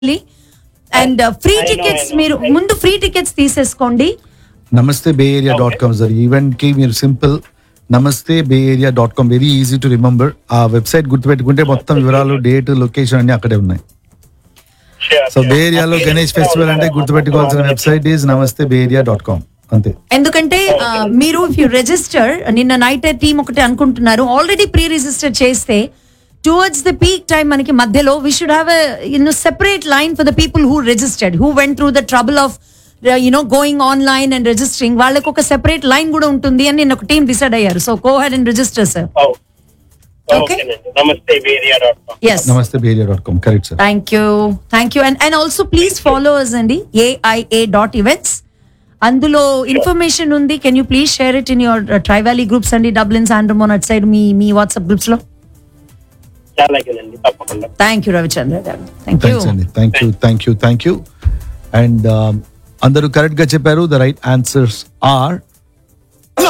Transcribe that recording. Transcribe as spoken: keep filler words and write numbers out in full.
And free tickets మీరు ముందు free tickets తీసేసుకోండి. నమస్తే బే area dot com sir. Event కి మీరు సింపుల్ నమస్తే బే area dot com, very easy to remember. ఆ వెబ్సైట్ గుర్తుపెట్టుకుంటే మొత్తం వివరాలు, డేట్, లొకేషన్ అన్ని అక్కడే ఉన్నాయి. సో బే ఏరియాలో గణేష్ ఫెస్టివల్ అంటే గుర్తుపెట్టుకోవాల్సిన వెబ్సైట్ ఈజ్ నమస్తే బే ఏరియా డాట్ కామ్ అంతే. ఎందుకంటే మీరు ఇఫ్ యూ రిజిస్టర్, నిన్న నైట్ టీమ్ ఒకటి అనుకుంటున్నారు, ఆల్రెడీ ప్రీ రిజిస్టర్ చేస్తే టువర్డ్స్ ద పీక్ టైం మనకి మధ్యలో we should have you know separate line for the people who registered, who went through the trouble of you know going online and registering. వాళ్ళకి ఒక separate line కూడా ఉంటుంది అని నిన్న ఒక టీమ్ డిసైడ్ అయ్యారు. So go head and register sir. Okay. Namaste Bay Area dot com. Yes. నమస్తే బే area dot com, correct sir. Thank you. Thank you. And and also please follow us అండి A I A dot events. అందులో information ఉంది. Can you please share it in your try valley groups అండి, Dublin, San Ramon at side me me WhatsApp groups లో. అలాగేనండి, తప్పకుండా. Thank you Ravichandra గారు. Thank you. Thanks అండి. Thank you thank you thank you. And అందరూ correct గా చెప్పారు. The right answers are